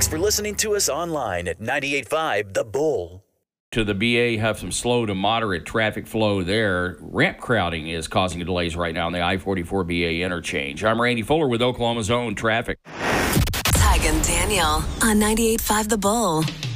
Thanks for listening to us online at 98.5 The Bull. To the BA, have some slow to moderate traffic flow there. Ramp crowding is causing delays right now on the I-44 BA interchange. I'm Randy Fuller with Oklahoma's own traffic. Tig and Daniel on 98.5 The Bull.